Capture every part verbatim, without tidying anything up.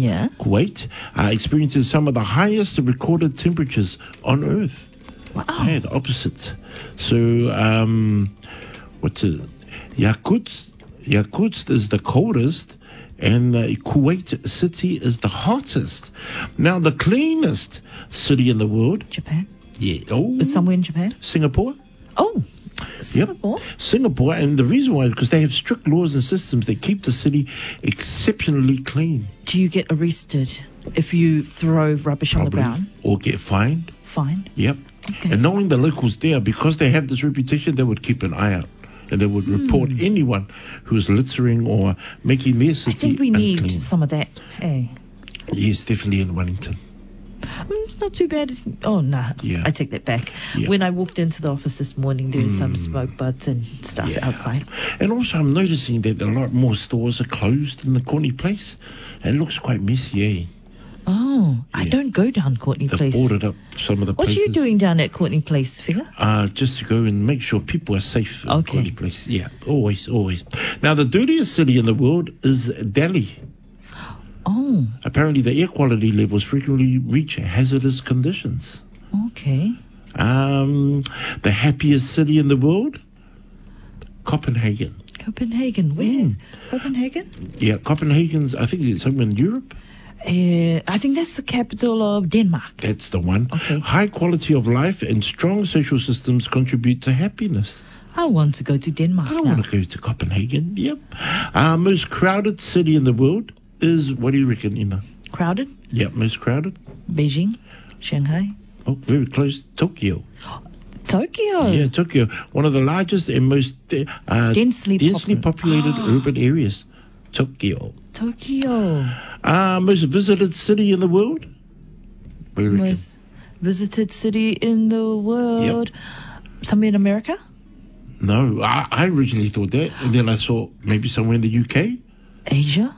Yeah. Kuwait, uh, experiences some of the highest recorded temperatures on Earth. Wow. Yeah, the opposite. So, um, what's it? Yakutsk, Yakutsk is the coldest, and uh, Kuwait City is the hottest. Now, the cleanest city in the world. Japan? Yeah. Oh, Is somewhere in Japan? Singapore. Oh, Singapore? Yep. Singapore, and the reason why is because they have strict laws and systems that keep the city exceptionally clean. Do you get arrested if you throw rubbish on the Probably. ground? Or get fined. Fine. Yep. Okay. And knowing the locals there, because they have this reputation, they would keep an eye out. And they would report anyone who's littering or making their I city think we unclean. need some of that. Hey. Yes, definitely in Wellington. Mm, It's not too bad. Oh, nah. Yeah. I take that back. Yeah. When I walked into the office this morning, there was some smoke buds and stuff Yeah. outside. And also, I'm noticing that a lot more stores are closed in the Courtney Place. And it looks quite messy, eh? Oh, I Yeah. don't go down Courtney They've Place. boarded up some of the What are places. you doing down at Courtney Place, Figure? Uh, just to go and make sure people are safe in Okay. Courtney Place. Yeah, always, always. Now, the dirtiest city in the world is Delhi. Oh, Apparently, the air quality levels frequently reach hazardous conditions. okay. Um, the happiest city in the world? Copenhagen. Copenhagen, where? Copenhagen? Yeah, Copenhagen's, I think it's somewhere in Europe. Uh, I think that's the capital of Denmark. That's the one. Okay. High quality of life and strong social systems contribute to happiness. I want to go to Denmark I now. want to go to Copenhagen. Yep. Uh, most crowded city in the world is, what do you reckon, Ina? Crowded? Yeah, most crowded. Beijing? Shanghai? Oh, very close. Tokyo. Tokyo? Yeah, Tokyo. One of the largest and most uh, Densely densely popul- populated urban areas. Tokyo. Tokyo. Uh, most visited city in the world? What do you reckon? Most visited city in the world. Somewhere in America? No, I, I originally thought that. And then I thought maybe somewhere in the U K. Asia?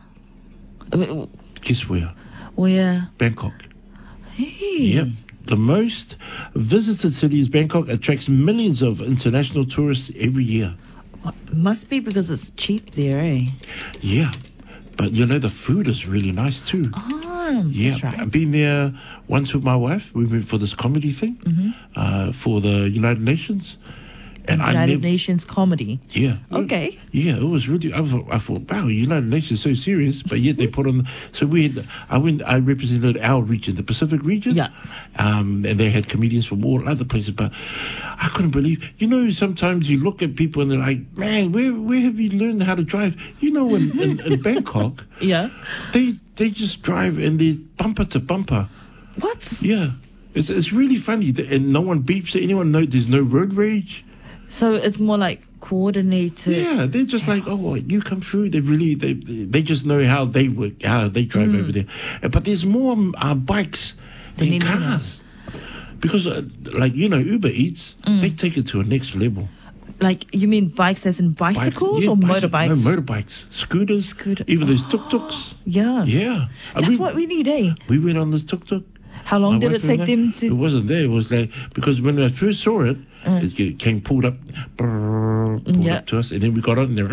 Uh, Guess where? Where? Bangkok. Hey. Yep. The most visited city is Bangkok. Attracts millions of international tourists every year. Must be because it's cheap there, eh? Yeah. But you know, the food is really nice too. Oh, Yeah, that's right. I've been there once with my wife. We went for this comedy thing uh, for the United Nations. And I United never, Nations comedy. Yeah. Okay. Yeah, it was really. I, was, I thought, wow, United Nations so serious, but yet they put on. So we had. I went. I represented our region, the Pacific region. Yeah. Um, and they had comedians from all other places, but I couldn't believe. You know, sometimes you look at people and they're like, man, where where have you learned how to drive? You know, in, in, in Bangkok, Yeah. they they just drive and they bumper to bumper. What? Yeah. It's it's really funny, and no one beeps at anyone. No, there's no road rage. So it's more like coordinated. Yeah, they're just like, oh, you come through. They really, they they just know how they work, how they drive Mm. over there. Uh, But there's more uh, bikes than Than anyone cars. Because, uh, like, you know, Uber Eats, Mm. they take it to a next level. Like, you mean bikes as in Bikes- bicycles yeah, or bicycle- motorbikes? No, motorbikes, scooters, Scooter- even those tuk-tuks. Yeah. Yeah. Uh, That's we, what we need, eh? we went on this tuk-tuk. How long My did wife it take and I, them It to... wasn't there. It was like, because when I first saw it, it came pulled up, brrr, pulled Yeah. up to us, and then we got on there.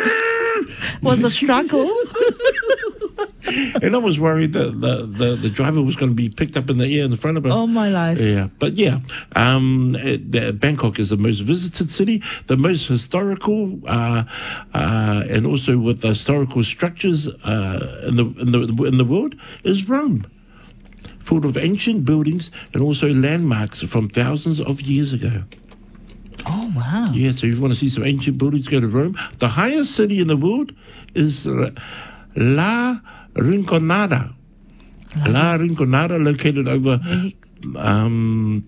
Was a struggle? And I was worried that the, the, the driver was going to be picked up in the air in the front of us. Oh, my life. Yeah, but yeah, um, uh, the, Bangkok is the most visited city, the most historical, uh, uh, and also with the historical structures uh, in the in the in the world is Rome, full of ancient buildings and also landmarks from thousands of years ago. Oh, wow. Yeah, so if you want to see some ancient buildings, go to Rome. The highest city in the world is uh, La Rinconada. La Rinconada, located over, um,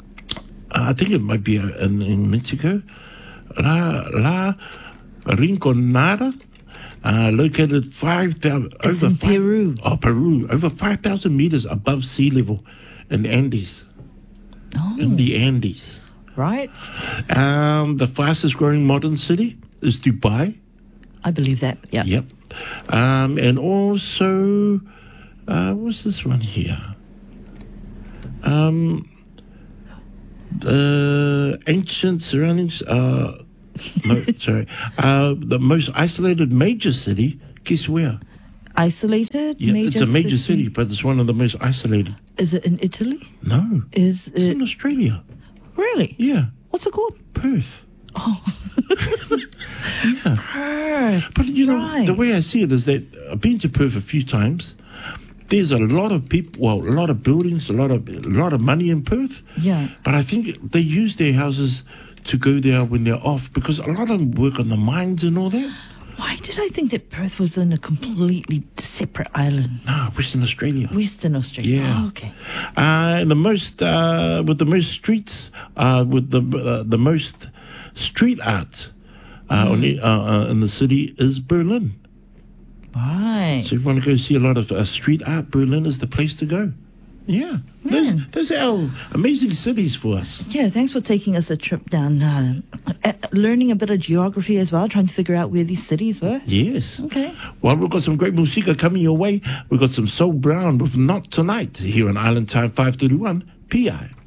I think it might be in, in Mexico. La, La Rinconada, uh, located five thousand. It's in Peru. Oh, Peru, over five thousand meters above sea level in the Andes. Oh, In the Andes. right. Um, the fastest growing modern city is Dubai. I believe that. Yeah. Yep. Um, and also, uh, what's this one here? Um, the ancient surroundings. Uh, no, sorry. Uh, the most isolated major city. Guess where? isolated? Yeah, major it's a major city, but it's one of the most isolated. Is it in Italy? No, Is it's it in Australia. really? Yeah, What's it called? Perth. Oh, Yeah. Perth. But you know, Right. the way I see it is that I've been to Perth a few times. There's a lot of people, well, a lot of buildings, a lot of a lot of money in Perth. Yeah. But I think they use their houses to go there when they're off because a lot of them work on the mines and all that. Why did I think that Perth was on a completely separate island? No, Western Australia. Western Australia. Yeah. Oh, okay. Uh, and the most uh, with the most streets, uh, with the uh, the most street art uh, Hmm. on the, uh, uh, in the city is Berlin. Right. So if you want to go see a lot of uh, street art, Berlin is the place to go. Yeah, those, Man. those are our amazing cities for us. Yeah, thanks for taking us a trip down, uh, uh, learning a bit of geography as well, trying to figure out where these cities were. Yes. Okay. Well, we've got some great musica coming your way. We've got some Soul Brown with Not Tonight here on Island Time five thirty-one P I.